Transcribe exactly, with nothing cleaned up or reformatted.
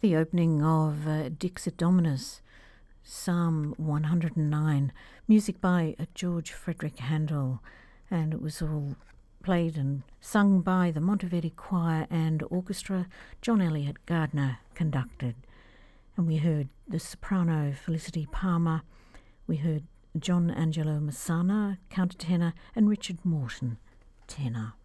The opening of uh, Dixit Dominus, Psalm one hundred nine, music by uh, George Frederick Handel, and it was all played and sung by the Monteverdi Choir and Orchestra. John Elliott Gardner conducted. And we heard the soprano Felicity Palmer, we heard John Angelo Massana, countertenor, and Richard Morton, tenor.